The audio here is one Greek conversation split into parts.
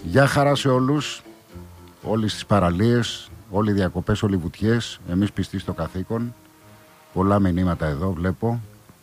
Γεια χαρά σε όλους, όλες τις παραλίες, όλοι οι διακοπές, όλοι οι βουτιές. Εμείς πιστοί στο καθήκον. Πολλά μηνύματα εδώ βλέπω.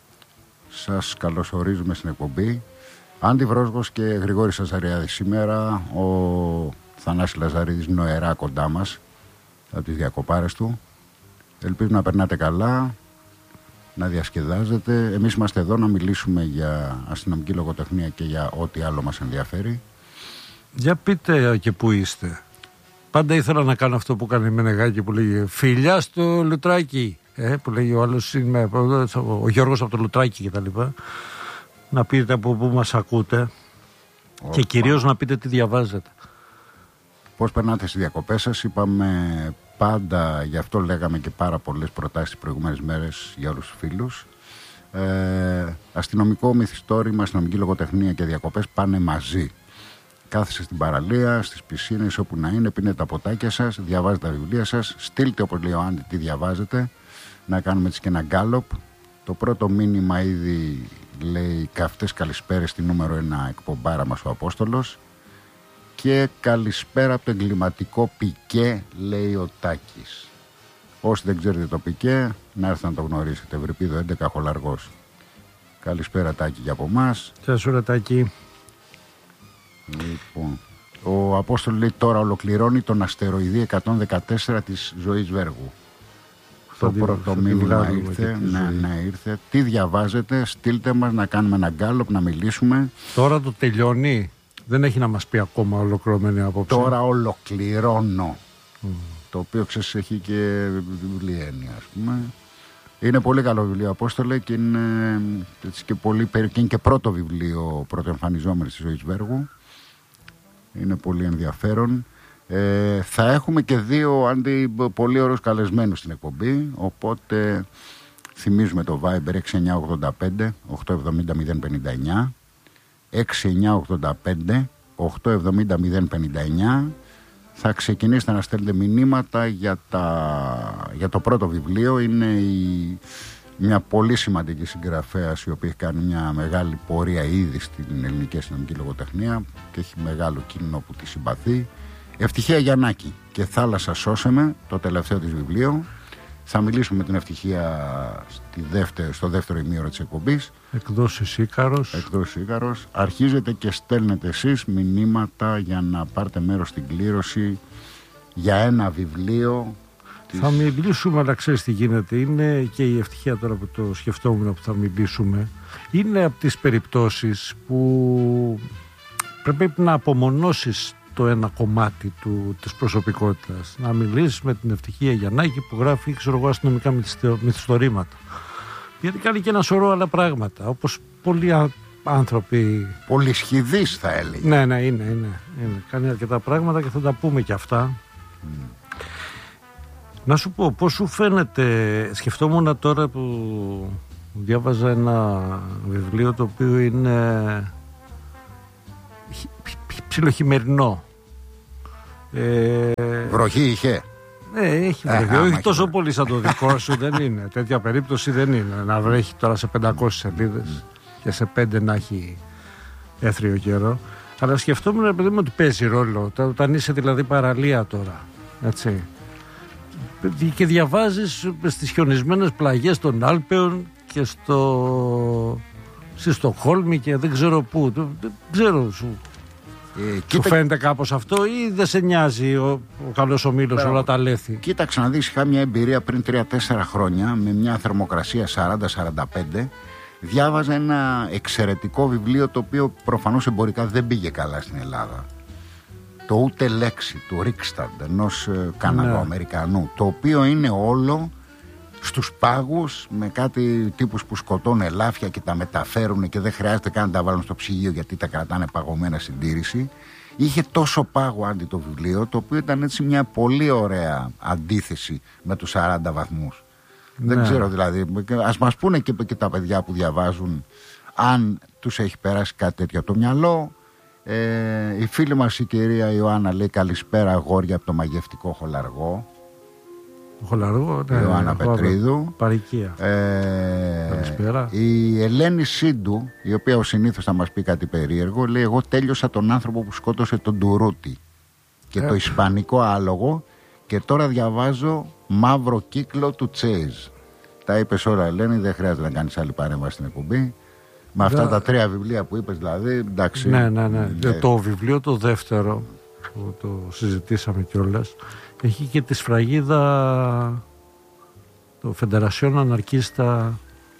Σας καλωσορίζουμε στην εκπομπή. Άντι Βρόσγος και Γρηγόρης Αζαριάδης. Σήμερα ο Θανάσης Λαζαρίδης νοερά κοντά μας από τις διακοπάρες του. Ελπίζουμε να περνάτε καλά, να διασκεδάζετε. Εμείς είμαστε εδώ να μιλήσουμε για αστυνομική λογοτεχνία και για ό,τι άλλο μας ενδιαφέρει. Για πείτε και πού είστε. Πάντα ήθελα να κάνω αυτό που κάνει η Μενεγάκη, που λέγει φιλιά στο Λουτράκι. Που λέγει ο άλλος, ο Γιώργος από το Λουτράκι κτλ. Να πείτε από πού μας ακούτε. Και κυρίως να πείτε τι διαβάζετε. Πώς περνάτε στις διακοπές σας. Είπαμε πάντα, γι' αυτό λέγαμε και πάρα πολλές προτάσεις τις προηγούμενες μέρες για όλους τους φίλους. Αστυνομικό μυθιστόρημα, αστυνομική λογοτεχνία και διακοπές πάνε μαζί. Κάθεστε στην παραλία, στις πισίνες, όπου να είναι, πίνετε τα ποτάκια σας, διαβάζετε τα βιβλία σας, στείλτε όπως λέει ο Άντι τι διαβάζετε, να κάνουμε έτσι και ένα γκάλοπ. Το πρώτο μήνυμα ήδη λέει καυτές καλησπέρες στη νούμερο 1 εκπομπάρα μας ο Απόστολος. Και καλησπέρα από το εγκληματικό Πικέ, λέει ο Τάκης. Όσοι δεν ξέρετε το Πικέ, να έρθετε να το γνωρίσετε. Ευρυπίδο 11 Χολαργός. Καλησπέρα Τάκη για από εμάς. Γεια σου ρε Τάκη. Λοιπόν, ο Απόστολος λέει τώρα ολοκληρώνει τον αστεροειδή 114 της Ζωής Βέργου. Το πρώτο μήνυμα ήρθε. Ναι, ήρθε. Τι διαβάζετε, στείλτε μας να κάνουμε ένα γκάλωπ, να μιλήσουμε. Τώρα το τελειώνει. Δεν έχει να μας πει ακόμα ολοκληρωμένη απόψε. Τώρα ολοκληρώνω. Το οποίο ξέρεις έχει και βιβλιένεια, ας πούμε. Είναι πολύ καλό βιβλίο, Απόστολε, και είναι, έτσι, και πολύ, και είναι και πρώτο βιβλίο πρωτοεμφανιζόμενο της Ζωής Βέργου. Είναι πολύ ενδιαφέρον. Θα έχουμε και δύο πολύ ωραίους καλεσμένους στην εκπομπή. Οπότε θυμίζουμε το Viber 6985 870 059 6985 870 059. Θα ξεκινήσετε να στέλνετε μηνύματα για το πρώτο βιβλίο. Είναι μια πολύ σημαντική συγγραφέας, η οποία έχει κάνει μια μεγάλη πορεία ήδη στην ελληνική αστυνομική λογοτεχνία και έχει μεγάλο κοινό που τη συμπαθεί. Ευτυχία Γιαννάκη και Θάλασσα σώσε με, το τελευταίο της βιβλίο. Θα μιλήσουμε με την Ευτυχία στο δεύτερο ημίωρο της εκπομπής. Εκδόσεις Ίκαρος. Αρχίζετε και στέλνετε εσείς μηνύματα για να πάρετε μέρος στην κλήρωση για ένα βιβλίο. Θα μιλήσουμε, αλλά ξέρεις τι γίνεται. Είναι και η Ευτυχία τώρα που το σκεφτόμουν που θα μιλήσουμε. Είναι από τις περιπτώσεις που πρέπει να απομονώσεις το ένα κομμάτι της προσωπικότητας. Να μιλήσεις με την Ευτυχία Γιαννάκη που γράφει, ξέρω εγώ, αστυνομικά μυθιστορήματα. Γιατί κάνει και ένα σωρό άλλα πράγματα, όπως πολλοί άνθρωποι. Πολυσχηδής θα έλεγε. Ναι, είναι. Κάνει αρκετά πράγματα και θα τα πούμε και αυτά. Να σου πω, πώς σου φαίνεται, σκεφτόμουν τώρα που διάβαζα ένα βιβλίο το οποίο είναι ψιλοχειμερινό. Βροχή είχε. Ναι, έχει βροχή. Όχι τόσο πολύ σαν το δικό σου, δεν είναι. Τέτοια περίπτωση δεν είναι. Να βρέχει τώρα σε 500 σελίδες και σε 5 να έχει έθριο καιρό. Αλλά σκεφτόμουν, παιδί μου, ότι παίζει ρόλο. Όταν είσαι δηλαδή παραλία τώρα, έτσι. Και διαβάζεις στις χιονισμένες πλαγιές των Άλπαιων και στη Στοκχόλμη και δεν ξέρω πού. Δεν ξέρω σου. Σου φαίνεται κάπως αυτό ή δεν σε νοιάζει ο καλός ο Μήλος, όλα τα λέθη? Κοίταξε να δεις, είχα μια εμπειρία πριν 3-4 χρόνια με μια θερμοκρασία 40-45. Διάβαζα ένα εξαιρετικό βιβλίο, το οποίο προφανώς εμπορικά δεν πήγε καλά στην Ελλάδα. Το Ούτε λέξη του Ρίξταντ, ενός Καναδοαμερικανού, το οποίο είναι όλο στους πάγους με κάτι τύπους που σκοτώνουν ελάφια και τα μεταφέρουν και δεν χρειάζεται καν να τα βάλουν στο ψυγείο γιατί τα κρατάνε παγωμένα στην τήρηση. Είχε τόσο πάγο Άντι το βιβλίο, το οποίο ήταν έτσι μια πολύ ωραία αντίθεση με τους 40 βαθμούς. Ναι. Δεν ξέρω δηλαδή, ας μας πούνε και τα παιδιά που διαβάζουν αν τους έχει περάσει κάτι τέτοιο από το μυαλό. Η φίλη μας η κυρία Ιωάννα λέει καλησπέρα αγόρια από το μαγευτικό Χολαργό. Χολαργό, ναι, Ιωάννα Πετρίδου. Παροικία. Καλησπέρα. Η Ελένη Σίντου, η οποία ο συνήθως θα μας πει κάτι περίεργο, λέει: εγώ τέλειωσα τον άνθρωπο που σκότωσε τον Ντουρούτη και το ισπανικό άλογο και τώρα διαβάζω Μαύρο κύκλο του Τσέιζ. Τα είπες όλα, Ελένη, δεν χρειάζεται να κάνεις άλλη παρέμβαση στην εκπομπή. Με αυτά τα 3 βιβλία που είπες, δηλαδή, εντάξει. Ναι. Το βιβλίο το δεύτερο, που το συζητήσαμε κιόλας, έχει και τη σφραγίδα, το Φεντερασιόν Αναρκίστα,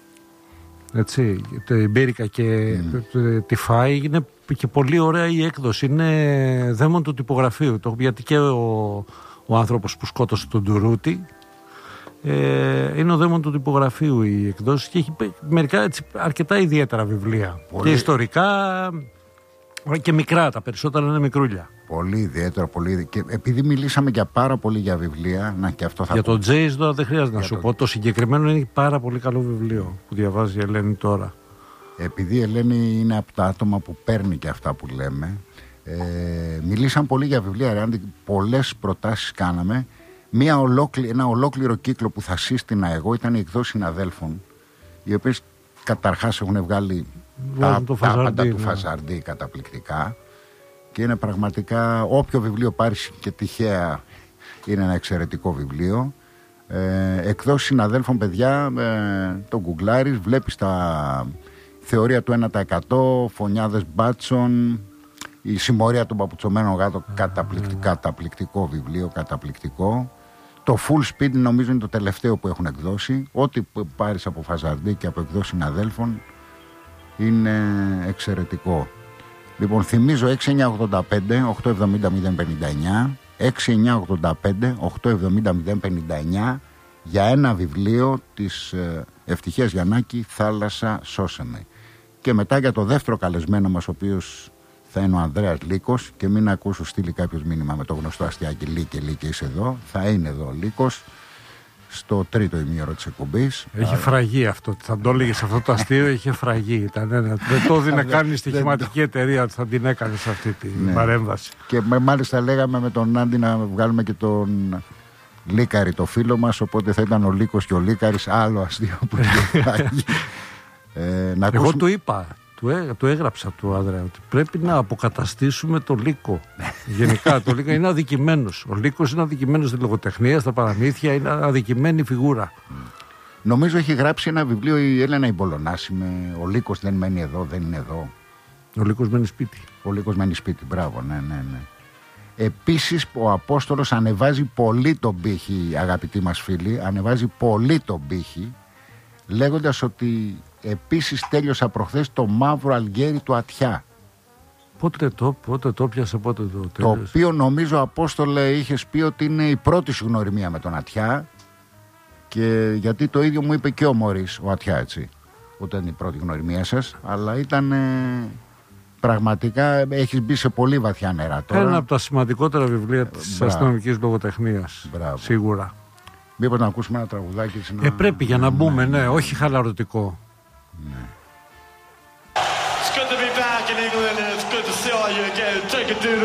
έτσι, το Ιμπέρικα και τη ΦΑΗ. Είναι και πολύ ωραία η έκδοση. Είναι δαίμον του τυπογραφείου. Γιατί και ο άνθρωπος που σκότωσε τον Ντουρούτη είναι ο δαίμον του τυπογραφείου η εκδόση και έχει μερικά έτσι, αρκετά ιδιαίτερα βιβλία. Πολύ... Και ιστορικά και μικρά, τα περισσότερα είναι μικρούλια. Πολύ ιδιαίτερο, πολύ. Και επειδή μιλήσαμε για πάρα πολύ για βιβλία, να και αυτό θα για τον Τζέις δεν χρειάζεται να σου πω. Το συγκεκριμένο είναι πάρα πολύ καλό βιβλίο που διαβάζει η Ελένη τώρα. Επειδή η Ελένη είναι από τα άτομα που παίρνει και αυτά που λέμε, μιλήσαμε πολύ για βιβλία, πολλές προτάσεις κάναμε. Ένα ολόκληρο κύκλο που θα σύστηνα εγώ ήταν οι εκδόσεις συναδέλφων, οι οποίες καταρχάς έχουν βγάλει τα πάντα του Φαζαρντή καταπληκτικά και είναι πραγματικά, όποιο βιβλίο πάρεις και τυχαία είναι ένα εξαιρετικό βιβλίο. Εκδόσεις συναδέλφων, παιδιά, το γκουγκλάρεις, βλέπεις τα θεωρία του 1%, Φωνιάδες Μπάτσον, η συμμορία των παπουτσωμένων γάτων, καταπληκτικό βιβλίο, καταπληκτικό. Το Full Speed νομίζω είναι το τελευταίο που έχουν εκδώσει. Ό,τι πάρεις από Φαζαρντή και από εκδόσεις συναδέλφων είναι εξαιρετικό. Λοιπόν, θυμίζω 6985 870 059, 6985 870 059 για ένα βιβλίο της Ευτυχίας Γιαννάκη, Θάλασσα σώσε με. Και μετά για το δεύτερο καλεσμένο μας, ο οποίος θα είναι ο Ανδρέας Λύκος, και μην ακούσω στείλει κάποιος μήνυμα με το γνωστό αστιάκι Λύκε είσαι εδώ, θα είναι εδώ ο Λύκος στο τρίτο ημίωρο της εκπομπής. Έχει φραγεί αυτό, θα το έλεγες αυτό το αστείο, είχε φραγεί. Δεν το έδινε καν η στοιχηματική εταιρεία ότι θα την έκανε σε αυτή την παρέμβαση. Και μάλιστα λέγαμε με τον Άντι να βγάλουμε και τον Λίκαρη, το φίλο μας, οπότε θα ήταν ο Λύκος και ο Λίκαρης, άλλο αστείο που είχε φραγεί. Εγώ του είπα, του έγραψα του Άδρα ότι πρέπει να αποκαταστήσουμε το Λύκο. Γενικά το Λύκο είναι αδικημένος. Ο Λύκος είναι αδικημένος στη λογοτεχνία, στα παραμύθια, είναι αδικημένη φιγούρα. Νομίζω έχει γράψει ένα βιβλίο η Έλενα η Μπολονάση με «Ο Λύκος δεν μένει εδώ, δεν είναι εδώ». Ο Λύκος μένει σπίτι. Ο Λύκος μένει σπίτι, μπράβο, ναι. Επίσης ο Απόστολος ανεβάζει πολύ τον πύχη, αγαπητοί μας φίλοι, ανεβάζει πολύ τον πύχη, λέγοντας ότι επίσης τέλειωσα προχθές το Μαύρο Αλγέρι του Αττιά. Πότε το πιάσε, πότε το τέλειωσε. Το οποίο νομίζω, Απόστολε, είχες πει ότι είναι η πρώτη σου γνωριμία με τον Αττιά, και γιατί το ίδιο μου είπε και ο Μωρίς, ο Αττιά, έτσι, ότι είναι η πρώτη γνωριμία σας, αλλά ήταν πραγματικά, έχεις μπει σε πολύ βαθιά νερά τώρα. Ένα από τα σημαντικότερα βιβλία της αστυνομικής λογοτεχνίας, σίγουρα. Μήπως να ακούσουμε ένα τραγουδάκι? Πρέπει για να μπούμε, ναι, όχι χαλαρωτικό. Ναι. It's good to be back in England and it's good to see all you again. Take it, dude.